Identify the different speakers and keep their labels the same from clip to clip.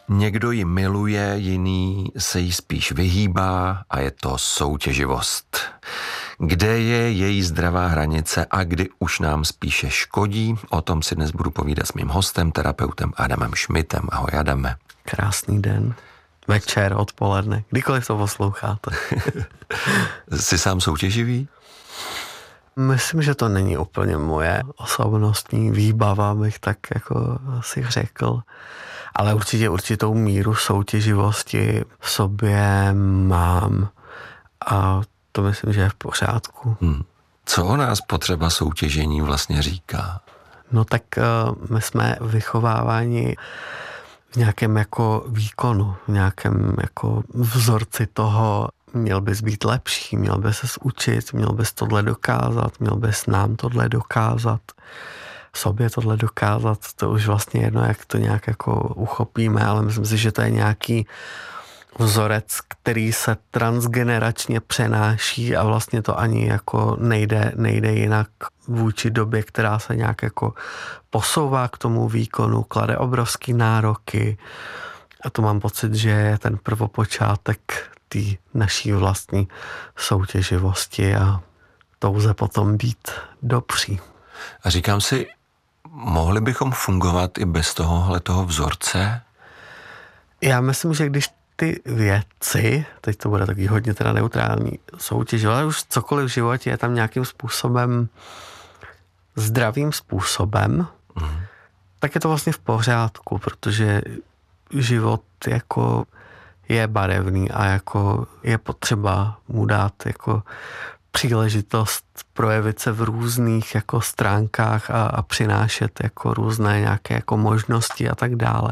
Speaker 1: Někdo ji miluje, jiný se jí spíš vyhýbá a je to soutěživost. Kde je její zdravá hranice a kdy už nám spíše škodí? O tom si dnes budu povídat s mým hostem, terapeutem Adamem Šmitem. Ahoj, Adame.
Speaker 2: Krásný den. Večer, odpoledne, kdykoliv to posloucháte.
Speaker 1: Jsi sám soutěživý?
Speaker 2: Myslím, že to není úplně moje osobnostní výbava, bych tak jako si řekl. Ale určitě určitou míru soutěživosti v sobě mám. A to myslím, že je v pořádku.
Speaker 1: Co o nás potřeba soutěžení vlastně říká?
Speaker 2: No tak my jsme vychováváni v nějakém jako výkonu, v nějakém jako vzorci toho, měl bys být lepší, měl bys se učit, měl bys tohle dokázat, měl bys nám tohle dokázat, sobě tohle dokázat, to už vlastně jedno, jak to nějak jako uchopíme, ale myslím si, že to je nějaký vzorec, který se transgeneračně přenáší a vlastně to ani jako nejde jinak vůči době, která se nějak jako posouvá k tomu výkonu, klade obrovský nároky a to mám pocit, že je ten prvopočátek té naší vlastní soutěživosti a touze potom být dobří.
Speaker 1: A říkám si, mohli bychom fungovat i bez toho vzorce? Já
Speaker 2: myslím, že když ty věci, teď to bude taky hodně teda neutrální soutěž, ale už cokoliv v životě je tam nějakým způsobem, zdravým způsobem, tak je to vlastně v pořádku, protože život jako je barevný a jako je potřeba mu dát jako příležitost projevit se v různých jako stránkách a přinášet jako různé nějaké jako možnosti a tak dále.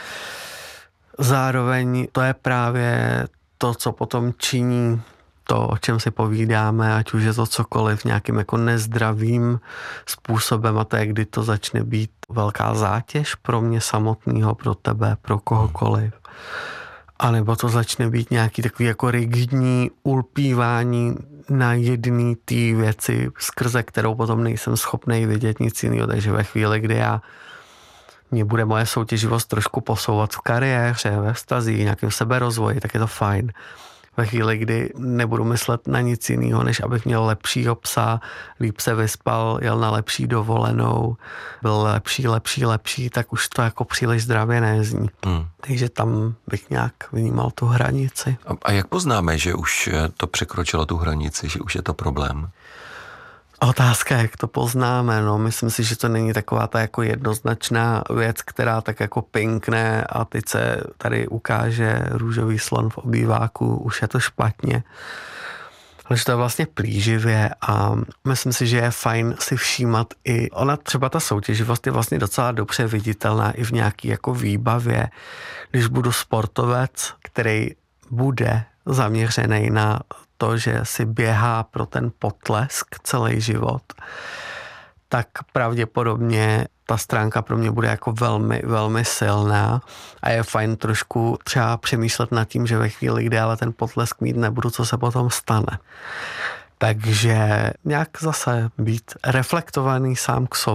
Speaker 2: Zároveň to je právě to, co potom činí to, o čem si povídáme, ať už je to cokoliv nějakým jako nezdravým způsobem a to je, kdy to začne být velká zátěž pro mě samotného, pro tebe, pro kohokoliv. A nebo to začne být nějaký takový jako rigidní ulpívání na jedné té věci, skrze kterou potom nejsem schopný vidět nic jiného. Takže ve chvíli, kdy mě bude moje soutěživost trošku posouvat v kariéře, ve vztazích, nějakém seberozvoji, tak je to fajn. Ve chvíli, kdy nebudu myslet na nic jiného, než abych měl lepšího psa, líp se vyspal, jel na lepší dovolenou, byl lepší, tak už to jako příliš zdravě nezní. Takže tam bych nějak vnímal tu hranici.
Speaker 1: A jak poznáme, že už to překročilo tu hranici, že už je to problém?
Speaker 2: Otázka, jak to poznáme, no, myslím si, že to není taková ta jako jednoznačná věc, která tak jako pinkne a teď se tady ukáže růžový slon v obýváku, už je to špatně. Ale že to je vlastně plíživě a myslím si, že je fajn si všímat i, ona třeba ta soutěživost je vlastně docela dobře viditelná i v nějaký jako výbavě, když budu sportovec, který bude zaměřený na to, že si běhá pro ten potlesk celý život, tak pravděpodobně ta stránka pro mě bude jako velmi, velmi silná a je fajn trošku třeba přemýšlet nad tím, že ve chvíli, kdy ale ten potlesk mít nebudu, co se potom stane. Takže nějak zase být reflektovaný sám k sobě.